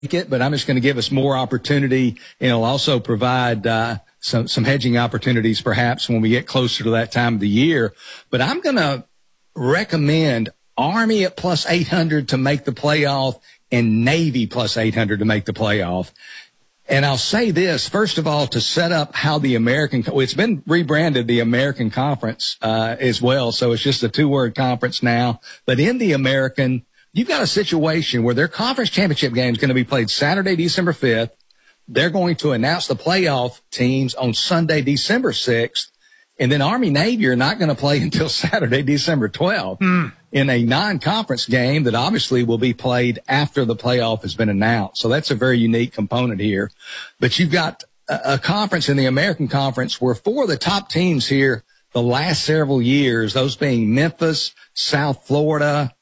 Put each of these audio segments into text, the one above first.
it, but I'm just going to give us more opportunity, and it'll also provide some hedging opportunities perhaps when we get closer to that time of the year. But I'm going to recommend Army at plus 800 to make the playoff and Navy plus 800 to make the playoff. And I'll say this, first of all, to set up how the it's been rebranded the American Conference as well, so it's just a two-word conference now. But in the American, you've got a situation where their conference championship game is going to be played Saturday, December 5th. They're going to announce the playoff teams on Sunday, December 6th. And then Army-Navy are not going to play until Saturday, December 12th in a non-conference game that obviously will be played after the playoff has been announced. So that's a very unique component here. But you've got a conference in the American Conference where four of the top teams here the last several years, those being Memphis, South Florida,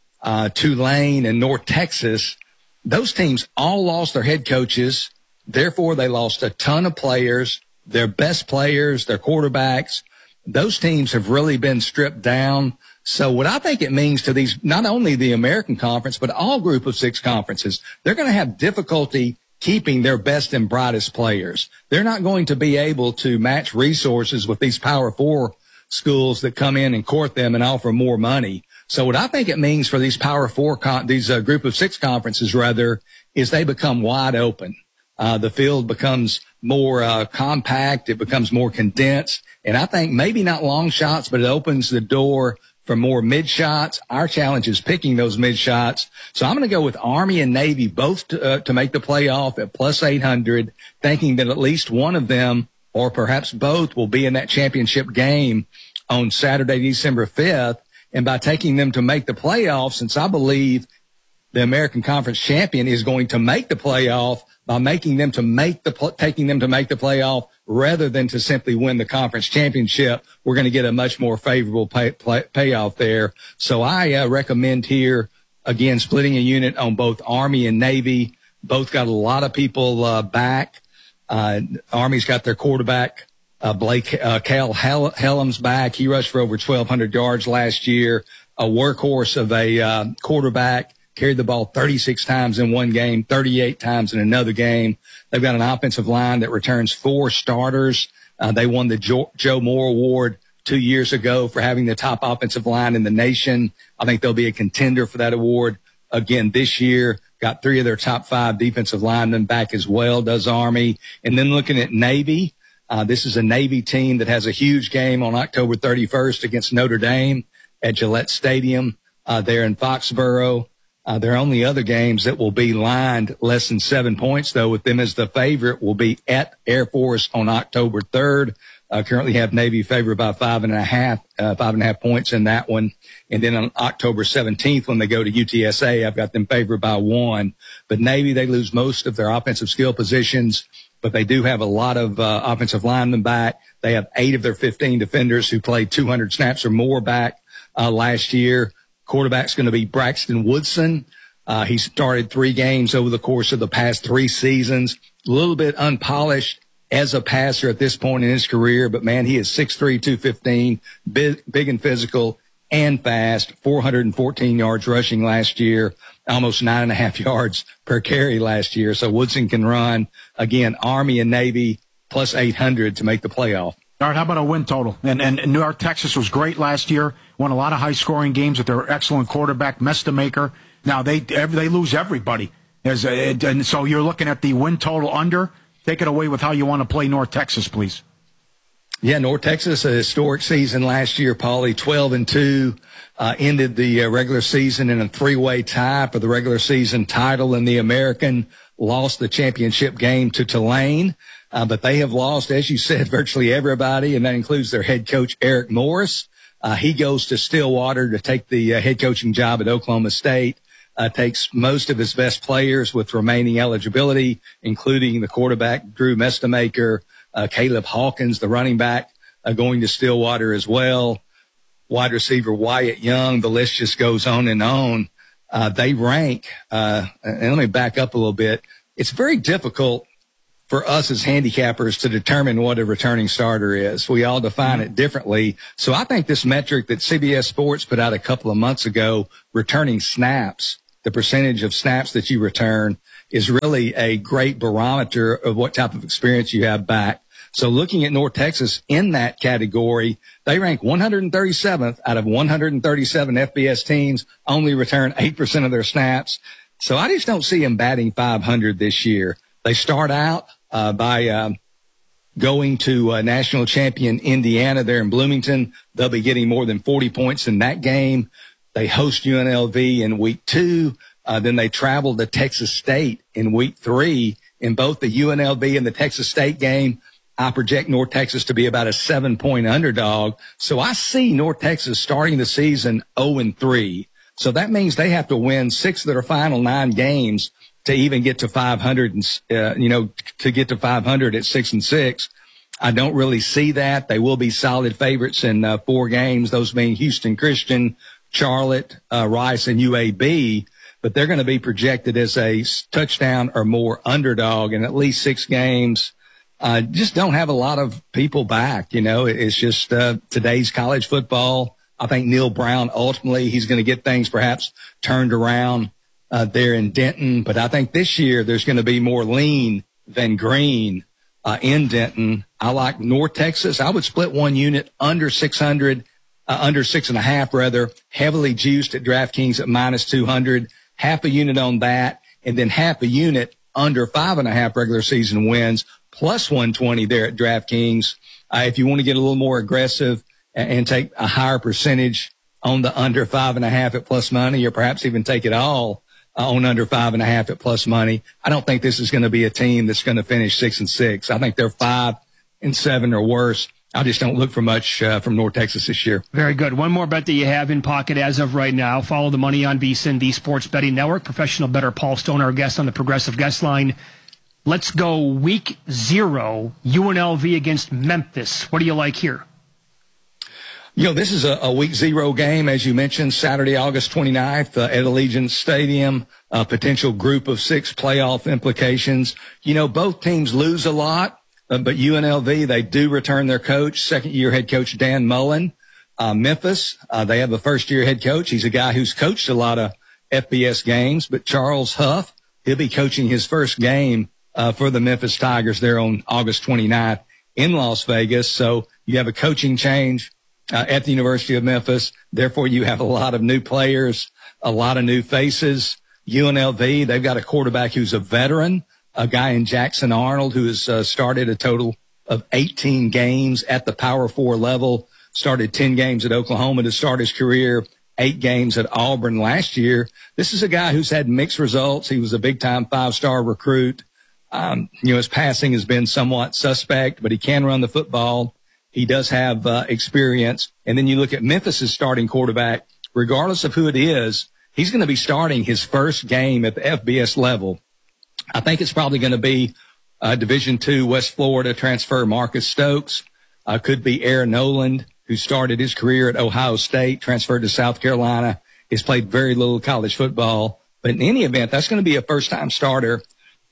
Tulane, and North Texas, those teams all lost their head coaches. Therefore, they lost a ton of players, their best players, their quarterbacks. Those teams have really been stripped down. So what I think it means to these, not only the American Conference, but all group of six conferences, they're going to have difficulty keeping their best and brightest players. They're not going to be able to match resources with these Power Four schools that come in and court them and offer more money. So what I think it means for these Power Four, these group of six conferences rather, is they become wide open. The field becomes more compact. It becomes more condensed. And I think maybe not long shots, but it opens the door for more mid shots. Our challenge is picking those mid shots. So I'm going to go with Army and Navy both to make the playoff at plus 800, thinking that at least one of them or perhaps both will be in that championship game on Saturday, December 5th. And by taking them to make the playoff, since I believe the American Conference champion is going to make the playoff, by making them to make taking them to make the playoff rather than to simply win the conference championship, we're going to get a much more favorable payoff there. So I recommend here, again, splitting a unit on both Army and Navy. Both got a lot of people back. Army's got their quarterback, Cal Hellam's back. He rushed for over 1,200 yards last year, a workhorse of a quarterback. Carried the ball 36 times in one game, 38 times in another game. They've got an offensive line that returns 4 starters. They won the Joe Moore Award 2 years ago for having the top offensive line in the nation. I think they'll be a contender for that award again this year. Got 3 of their top 5 defensive linemen back as well, does Army. And then looking at Navy, this is a Navy team that has a huge game on October 31st against Notre Dame at Gillette Stadium there in Foxborough. Their only other games that will be lined less than 7 points, though, with them as the favorite, will be at Air Force on October 3rd. Currently have Navy favored by 5.5 points in that one. And then on October 17th, when they go to UTSA, I've got them favored by 1. But Navy, they lose most of their offensive skill positions, but they do have a lot of offensive linemen back. They have 8 of their 15 defenders who played 200 snaps or more back last year. Quarterback's going to be Braxton Woodson. He started 3 games over the course of the past 3 seasons. A little bit unpolished as a passer at this point in his career, but man, he is 6'3", 215, big and physical and fast, 414 yards rushing last year, almost 9.5 yards per carry last year. So Woodson can run. Again, Army and Navy plus 800 to make the playoff. All right, how about a win total? And North Texas was great last year, won a lot of high-scoring games with their excellent quarterback, Mestamaker. Now, they lose everybody. And so you're looking at the win total under. Take it away with how you want to play North Texas, please. Yeah, North Texas, a historic season last year, Paulie, 12-2, ended the regular season in a 3-way tie for the regular season title in the American, lost the championship game to Tulane. But they have lost, as you said, virtually everybody, and that includes their head coach, Eric Morris. He goes to Stillwater to take the head coaching job at Oklahoma State, takes most of his best players with remaining eligibility, including the quarterback, Drew Mestamaker, Caleb Hawkins, the running back, going to Stillwater as well, wide receiver Wyatt Young. The list just goes on and on. They rank, and let me back up a little bit. It's very difficult for us as handicappers to determine what a returning starter is. We all define it differently. So I think this metric that CBS Sports put out a couple of months ago, returning snaps, the percentage of snaps that you return, is really a great barometer of what type of experience you have back. So looking at North Texas in that category, they rank 137th out of 137 FBS teams, only return 8% of their snaps. So I just don't see them batting 500 this year. They start out by going to national champion Indiana there in Bloomington. They'll be getting more than 40 points in that game. They host UNLV in week 2. Then they travel to Texas State in week 3. In both the UNLV and the Texas State game, I project North Texas to be about a 7-point underdog. So I see North Texas starting the season 0-3. So that means they have to win 6 of their final 9 games to even get to 500 and, to get to 500 at 6-6. I don't really see that. They will be solid favorites in 4 games, those being Houston Christian, Charlotte, Rice, and UAB. But they're going to be projected as a touchdown or more underdog in at least 6 games. Just don't have a lot of people back. It's just today's college football. I think Neil Brown, ultimately, he's going to get things perhaps turned around there in Denton. But I think this year there's going to be more lean than green in Denton. I like North Texas. I would split one unit under 600, under 6.5 rather, heavily juiced at DraftKings at -200, half a unit on that, and then half a unit under 5.5 regular season wins, plus 120 there at DraftKings. If you want to get a little more aggressive and take a higher percentage on the under 5.5 at plus money, or perhaps even take it all on under 5.5 at plus money, I don't think this is going to be a team that's going to finish 6-6. I think they're 5-7 or worse. I just don't look for much from North Texas this year. Very good. One more bet that you have in pocket as of right now. Follow the money on VSiN, the Sports Betting Network. Professional bettor Paul Stone, our guest on the Progressive Guest Line. Let's go week 0, UNLV against Memphis. What do you like here? This is a week 0 game, as you mentioned, Saturday, August 29th at Allegiant Stadium, a potential group of 6 playoff implications. Both teams lose a lot. But UNLV, they do return their coach, second-year head coach Dan Mullen. Memphis, they have a first-year head coach. He's a guy who's coached a lot of FBS games. But Charles Huff, he'll be coaching his first game for the Memphis Tigers there on August 29th in Las Vegas. So you have a coaching change at the University of Memphis. Therefore, you have a lot of new players, a lot of new faces. UNLV, they've got a quarterback who's a veteran, a guy in Jackson Arnold who has started a total of 18 games at the Power 4 level, started 10 games at Oklahoma to start his career, 8 games at Auburn last year. This is a guy who's had mixed results. He was a big-time 5-star recruit. His passing has been somewhat suspect, but he can run the football. He does have experience. And then you look at Memphis's starting quarterback, regardless of who it is, he's going to be starting his first game at the FBS level. I think it's probably going to be Division II West Florida transfer Marcus Stokes. Could be Aaron Noland, who started his career at Ohio State, transferred to South Carolina. He's played very little college football. But in any event, that's going to be a first-time starter,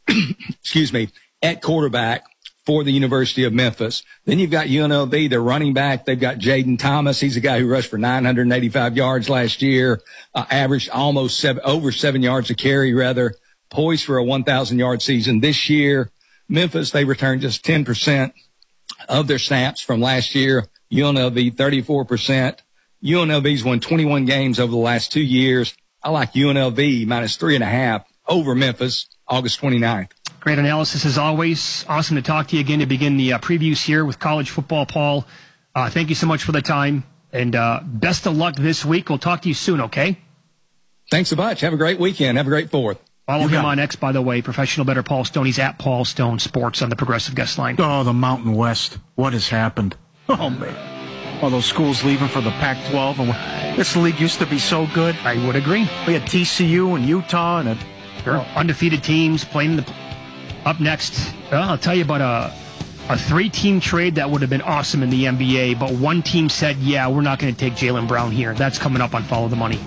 at quarterback for the University of Memphis. Then you've got UNLV, their running back. They've got Jaden Thomas. He's a guy who rushed for 985 yards last year, averaged almost over 7 yards a carry, poised for a 1,000-yard season this year. Memphis, they returned just 10% of their snaps from last year. UNLV, 34%. UNLV's won 21 games over the last 2 years. I like UNLV -3.5 over Memphis, August 29th. Great analysis as always. Awesome to talk to you again to begin the previews here with college football, Paul. Thank you so much for the time, and best of luck this week. We'll talk to you soon, okay? Thanks so much. Have a great weekend. Have a great 4th. Follow him on X, by the way, professional bettor Paul Stone. He's at Paul Stone Sports on the Progressive Guest Line. Oh, the Mountain West. What has happened? Oh, man. All those schools leaving for the Pac-12. And this league used to be so good. I would agree. We had TCU and Utah and undefeated teams playing up next. Well, I'll tell you about a 3-team trade that would have been awesome in the NBA, but one team said, yeah, we're not going to take Jaylen Brown here. That's coming up on Follow the Money.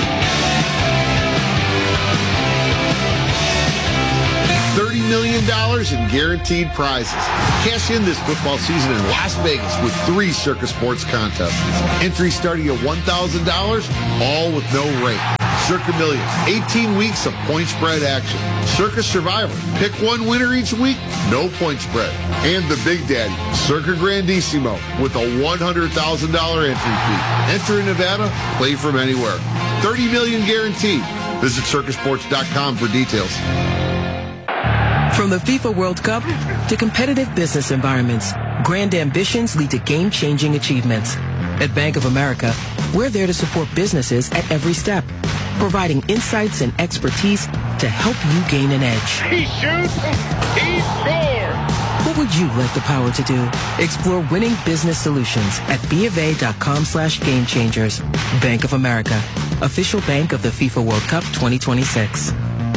$30 million in guaranteed prizes. Cash in this football season in Las Vegas with 3 Circus Sports contests. Entries starting at $1,000, all with no rate. Circa Millions, 18 weeks of point spread action. Circa Survivor, pick one winner each week, no point spread. And the Big Daddy, Circa Grandissimo, with a $100,000 entry fee. Enter in Nevada, play from anywhere. 30 million guaranteed. Visit circusports.com for details. From the FIFA World Cup to competitive business environments, grand ambitions lead to game-changing achievements. At Bank of America, we're there to support businesses at every step, providing insights and expertise to help you gain an edge. He shoots, he scores! What would you like the power to do? Explore winning business solutions at BofA.com/gamechangers. Bank of America, official bank of the FIFA World Cup 2026.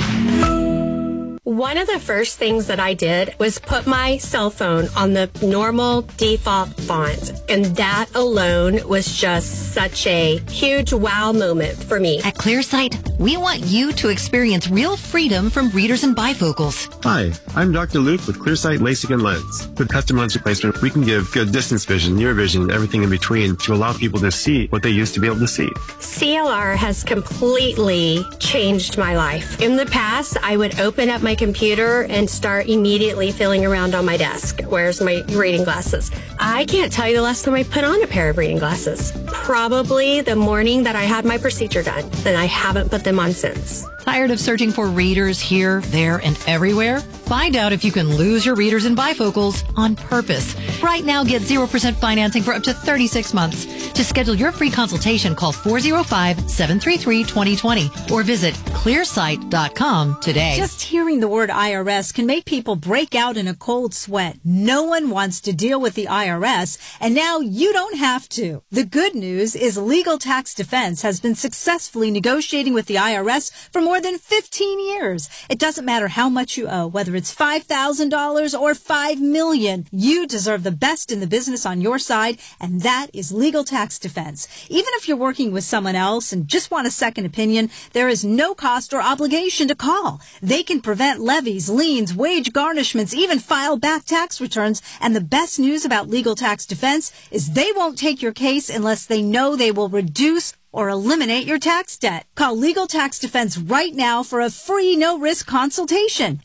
One of the first things that I did was put my cell phone on the normal default font. And that alone was just such a huge wow moment for me. At ClearSight, we want you to experience real freedom from readers and bifocals. Hi, I'm Dr. Luke with ClearSight LASIK and Lens. With custom lens replacement, we can give good distance vision, near vision, and everything in between to allow people to see what they used to be able to see. CLR has completely changed my life. In the past, I would open up my computer and start immediately feeling around on my desk. Where's my reading glasses? I can't tell you the last time I put on a pair of reading glasses. Probably the morning that I had my procedure done, and I haven't put them on since. Tired of searching for readers here, there, and everywhere? Find out if you can lose your readers and bifocals on purpose. Right now, get 0% financing for up to 36 months. To schedule your free consultation, call 405-733-2020 or visit clearsight.com today. Just hearing the word IRS can make people break out in a cold sweat. No one wants to deal with the IRS, and now you don't have to. The good news is Legal Tax Defense has been successfully negotiating with the IRS for more than 15 years. It doesn't matter how much you owe, whether it's $5,000 or $5 million. You deserve the best in the business on your side, and that is Legal Tax Defense. Even if you're working with someone else and just want a second opinion, there is no cost or obligation to call. They can prevent levies, liens, wage garnishments, even file back tax returns. And the best news about Legal Tax Defense is they won't take your case unless they know they will reduce or eliminate your tax debt. Call Legal Tax Defense right now for a free no-risk consultation.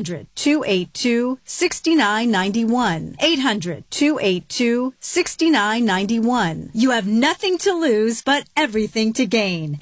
800-282-6991. 800-282-6991. You have nothing to lose but everything to gain.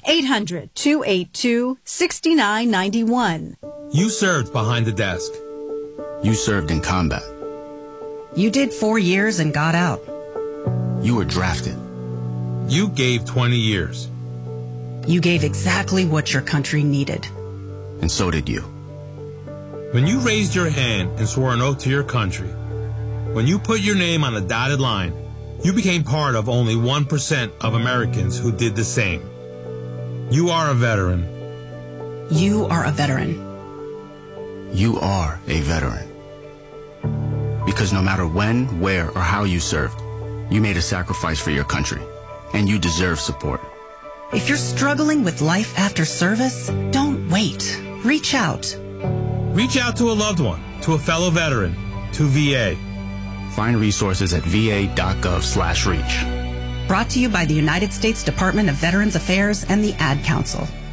800-282-6991. You served behind the desk. You served in combat. You did 4 years and got out. You were drafted. You gave 20 years. You gave exactly what your country needed. And so did you. When you raised your hand and swore an oath to your country, when you put your name on a dotted line, you became part of only 1% of Americans who did the same. You are a veteran. You are a veteran. You are a veteran. Because no matter when, where, or how you served, you made a sacrifice for your country. And you deserve support. If you're struggling with life after service, don't wait. Reach out. Reach out to a loved one, to a fellow veteran, to VA. Find resources at va.gov/reach. Brought to you by the United States Department of Veterans Affairs and the Ad Council.